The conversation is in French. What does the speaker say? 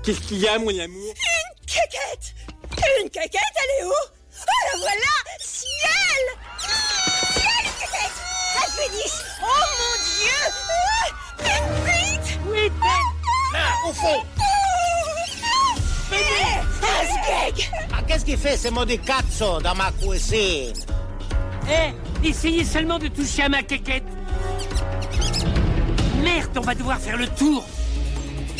Qu'est-ce qu'il y a, mon amour? Une quéquette! Une quéquette, elle est où? Oh, la voilà! Ciel! Ciel, une quéquette! Un pénis! Oh, mon Dieu! Une bite! Oui, Ben! Là, au fond! Un sgeg! Ah, qu'est-ce qu'il fait, ce mot de cazzo dans ma cuisine? Essayez seulement de toucher à ma quéquette. Merde, on va devoir faire le tour.